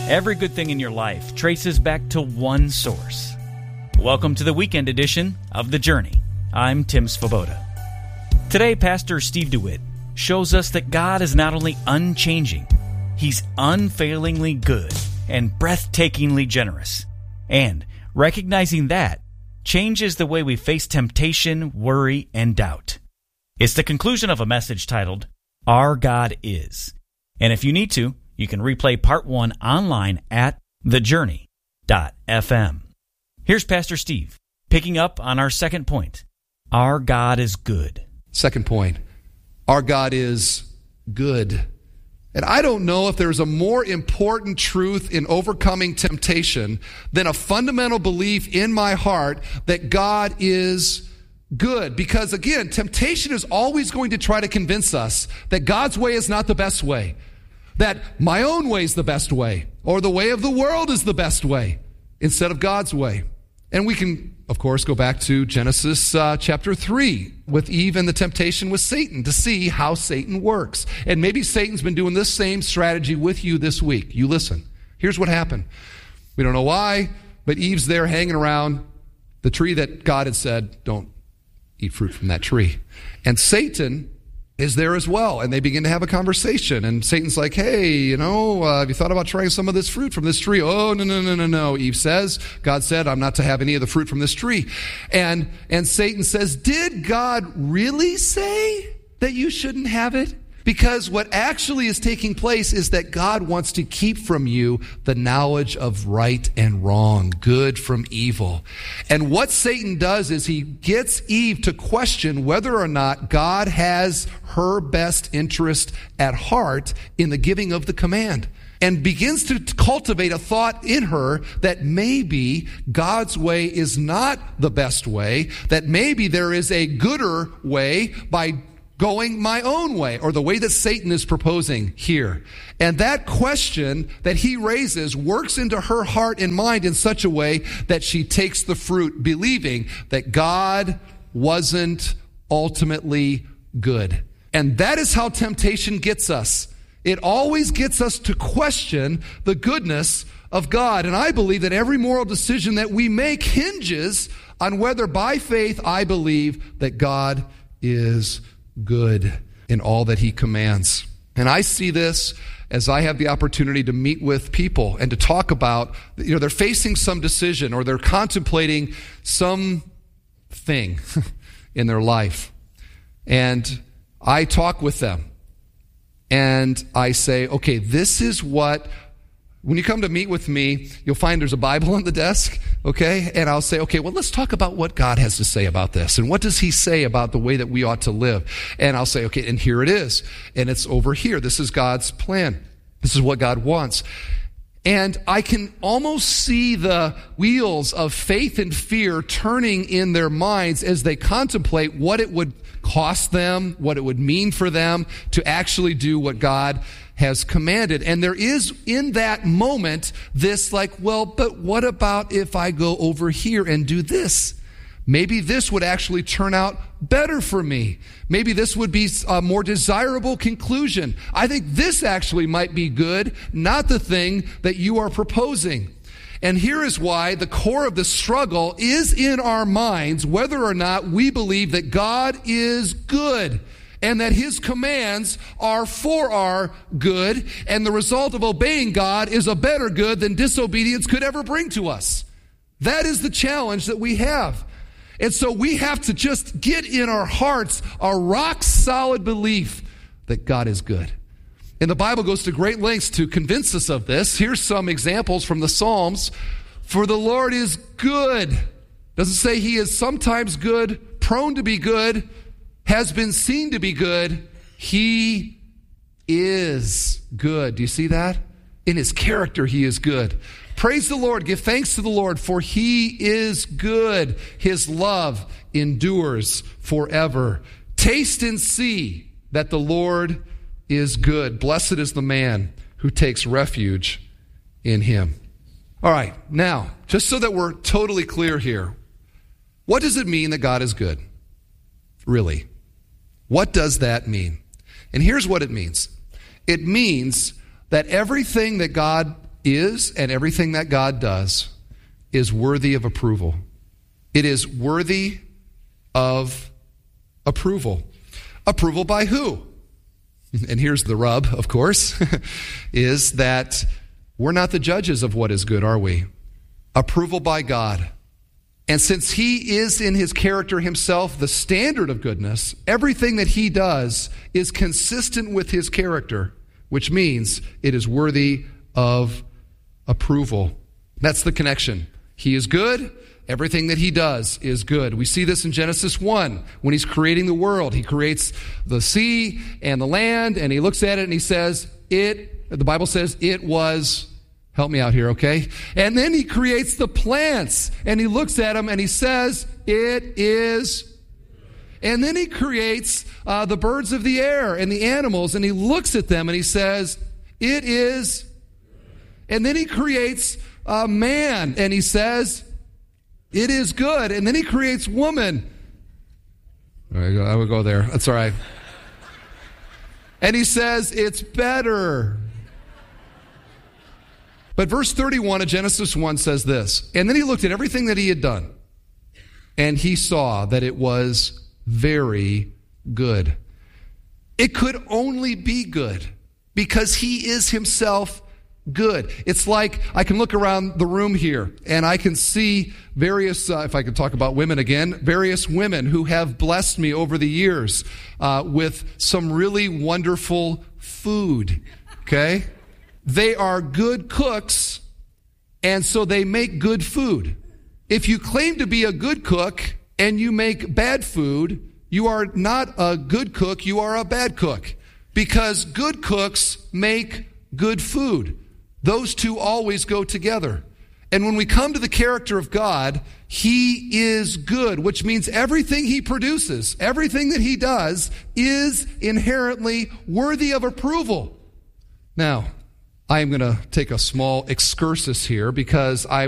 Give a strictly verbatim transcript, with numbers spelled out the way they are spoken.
Every good thing in your life traces back to one source. Welcome to the weekend edition of The Journey. I'm Tim Svoboda. Today, Pastor Steve DeWitt shows us that God is not only unchanging, He's unfailingly good and breathtakingly generous. And recognizing that changes the way we face temptation, worry, and doubt. It's the conclusion of a message titled, Our God Is. And if you need to, you can replay part one online at the journey dot f m. Here's Pastor Steve, picking up on our second point. Our God is good. Second point, our God is good. And I don't know if there's a more important truth in overcoming temptation than a fundamental belief in my heart that God is good. Because again, temptation is always going to try to convince us that God's way is not the best way, that my own way is the best way, or the way of the world is the best way, instead of God's way. And we can, of course, go back to Genesis uh, chapter three with Eve and the temptation with Satan to see how Satan works. And maybe Satan's been doing this same strategy with you this week. You listen. Here's what happened. We don't know why, but Eve's there hanging around the tree that God had said, don't eat fruit from that tree. And Satan is there as well, and they begin to have a conversation, and Satan's like, hey, you know, uh, have you thought about trying some of this fruit from this tree? Oh, no, no, no, no, no. Eve says, God said, I'm not to have any of the fruit from this tree. And, and Satan says, did God really say that you shouldn't have it? Because what actually is taking place is that God wants to keep from you the knowledge of right and wrong, good from evil. And what Satan does is he gets Eve to question whether or not God has her best interest at heart in the giving of the command, and begins to cultivate a thought in her that maybe God's way is not the best way, that maybe there is a gooder way by going my own way, or the way that Satan is proposing here. And that question that he raises works into her heart and mind in such a way that she takes the fruit, believing that God wasn't ultimately good. And that is how temptation gets us. It always gets us to question the goodness of God. And I believe that every moral decision that we make hinges on whether by faith I believe that God is good in all that he commands. And I see this as I have the opportunity to meet with people and to talk about, you know, they're facing some decision or they're contemplating some thing in their life. And I talk with them and I say, okay, this is what, when you come to meet with me, you'll find there's a Bible on the desk, okay? And I'll say, okay, well, let's talk about what God has to say about this. And what does he say about the way that we ought to live? And I'll say, okay, and here it is. And it's over here. This is God's plan. This is what God wants. And I can almost see the wheels of faith and fear turning in their minds as they contemplate what it would cost them, what it would mean for them to actually do what God has commanded. And there is in that moment this like, well, but what about if I go over here and do this? Maybe this would actually turn out better for me. Maybe this would be a more desirable conclusion. I think this actually might be good, not the thing that you are proposing. And here is why the core of the struggle is in our minds, whether or not we believe that God is good and that his commands are for our good, and the result of obeying God is a better good than disobedience could ever bring to us. That is the challenge that we have. And so we have to just get in our hearts a rock-solid belief that God is good. And the Bible goes to great lengths to convince us of this. Here's some examples from the Psalms. For the Lord is good. Doesn't say he is sometimes good, prone to be good, has been seen to be good. He is good. Do you see that? In his character, he is good. Praise the Lord. Give thanks to the Lord, for he is good. His love endures forever. Taste and see that the Lord is good. Blessed is the man who takes refuge in him. All right, now, just so that we're totally clear here, what does it mean that God is good? Really? What does that mean? And here's what it means. It means that everything that God is and everything that God does is worthy of approval. It is worthy of approval. Approval by who? And here's the rub, of course, is that we're not the judges of what is good, are we? Approval by God. And since he is in his character himself the standard of goodness, everything that he does is consistent with his character, which means it is worthy of approval. That's the connection. He is good. Everything that he does is good. We see this in Genesis one. When he's creating the world, he creates the sea and the land, and he looks at it and he says, it, the Bible says, it was, help me out here, okay? And then he creates the plants, and he looks at them and he says, it is. And then he creates uh, the birds of the air and the animals, and he looks at them and he says, it is. And then he creates uh, man, and he says, it is good. And then he creates woman. All right, I would go there. That's all right. And he says, it's better. But verse thirty-one of Genesis one says this. And then he looked at everything that he had done, and he saw that it was very good. It could only be good because he is himself good. It's like I can look around the room here and I can see various, uh, if I could talk about women again, various women who have blessed me over the years uh, with some really wonderful food, okay? They are good cooks, and so they make good food. If you claim to be a good cook and you make bad food, you are not a good cook, you are a bad cook. Because good cooks make good food. Those two always go together. And when we come to the character of God, he is good, which means everything he produces, everything that he does is inherently worthy of approval. Now, I am going to take a small excursus here because I